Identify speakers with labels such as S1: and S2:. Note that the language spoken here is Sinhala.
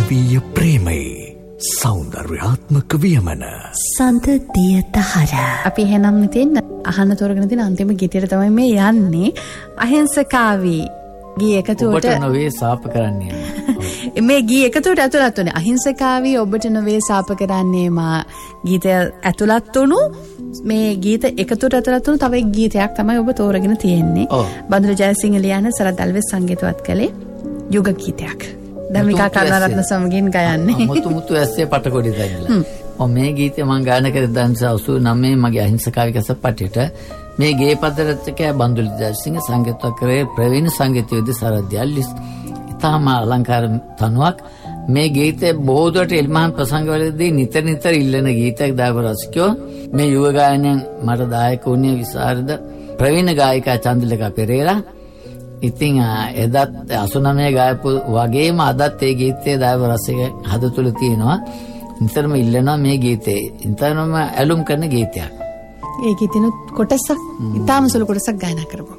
S1: මානවීය ප්‍රේමයේ සෞන්දර්යාත්මක වියමන
S2: සඳදිය දහර. අපි එහෙනම් ඉතින් අහන්න තෝරගෙන තියෙන අන්තිම ගීතයට තමයි මේ යන්නේ. අහිංසකාවී ගී එකතුවට
S3: ඔබට නොවේ සාප කරන්නේ.
S2: මේ ගී එකතුවට ඇතුළත් වුණේ අහිංසකාවී ඔබට නොවේ සාප කරන්නේ මා ගීතය ඇතුළත් වුණු මේ ගීත එකතුවට ඇතුළත් වුණු තව එක් ගීතයක් තමයි ඔබ තෝරගෙන තියෙන්නේ. බඳුරු ජයසිංහ ලියන සරත් දල්වෙස් සංගීතවත් කළේ යුග ගීතයක්. දමිකා කරුණාරත්න සමගින් ගයන්නේ.
S3: මුතු මුතු ඇස්සේ පටකොඩි දැන්නලා. මේ ගීතය මම ගායන කරේ 1989 මගේ අහිංසකාවී කැසට්පටේට. මේ ගේ පදරචකයා බඳුරු ජයසිංහ සංගීතවත් කරේ ප්‍රවීණ සංගීතයේදී සරත් දල්වෙස්. ඊටම අලංකාර තනුවක්. මේ ගීතය බොහෝ දුරට එල්මහන් ප්‍රසංගවලදී නිතර ඉල්ලන ගීතයක් දායක රසිකයෝ. මේ යුව ගායනයෙන් මට දායක වුණේ විසරද ප්‍රවීණ ගායිකා චන්ද්‍රලේඛා පෙරේරා. ඉතින් එදත් 89 ගායපු වගේම අදත් ඒ ගීතයේ දායක රසික හද තුල තියෙනවා. නිතරම ඉල්ලනවා මේ ගීතේ. නිතරම ඇලුම් කරන ගීතයක්.
S2: ඒ ගීතෙනොත් කොටසක් ඊටාම සුළු කොටසක් ගායනා කරමු.